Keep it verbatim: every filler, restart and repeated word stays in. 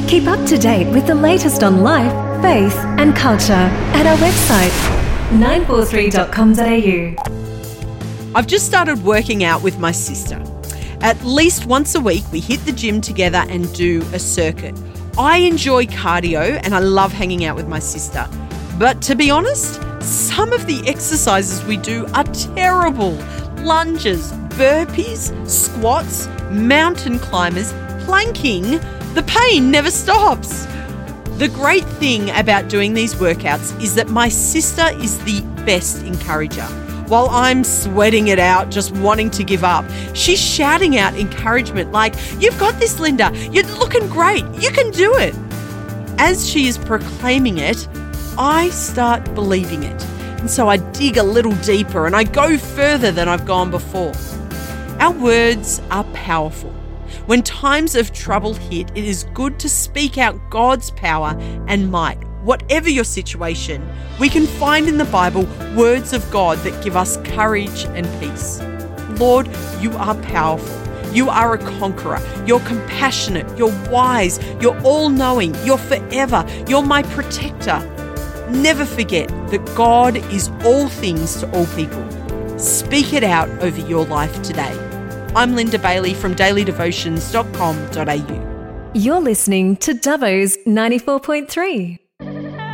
Keep up to date with the latest on life, faith and culture at our website, nine four three dot com dot a u. I've just started working out with my sister. At least once a week, we hit the gym together and do a circuit. I enjoy cardio and I love hanging out with my sister. But to be honest, some of the exercises we do are terrible. Lunges, burpees, squats, mountain climbers, planking. The pain never stops. The great thing about doing these workouts is that my sister is the best encourager. While I'm sweating it out, just wanting to give up, she's shouting out encouragement like, "You've got this, Linda. You're looking great. You can do it." As she is proclaiming it, I start believing it. And so I dig a little deeper and I go further than I've gone before. Our words are powerful. When times of trouble hit, it is good to speak out God's power and might. Whatever your situation, we can find in the Bible words of God that give us courage and peace. Lord, you are powerful. You are a conqueror. You're compassionate. You're wise. You're all-knowing. You're forever. You're my protector. Never forget that God is all things to all people. Speak it out over your life today. I'm Linda Bailey from daily devotions dot com dot a u. You're listening to Dubbo's ninety-four point three.